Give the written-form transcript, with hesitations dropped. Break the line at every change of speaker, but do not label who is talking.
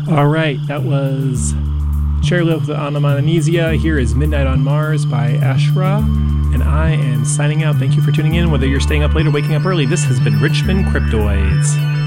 All right, that was Chairlift with Onomatonesia. Here is Midnight on Mars by Ashra, and I am signing out. Thank you for tuning in, whether you're staying up late or waking up early. This has been Richmond Cryptoids.